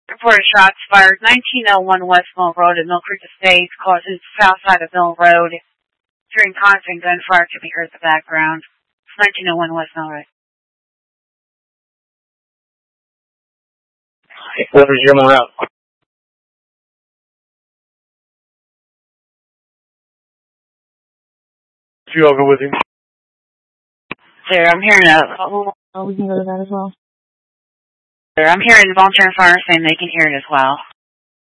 Reported shots fired 1901 West Mill Road at Mill Creek Estates, closest south side of Mill Road. During constant gunfire to be heard in the background. 1901 West Mill Road. What is your morale? You all go with him. There, I'm hearing we can go to that as well. I'm hearing the volunteer and fire saying they can hear it as well.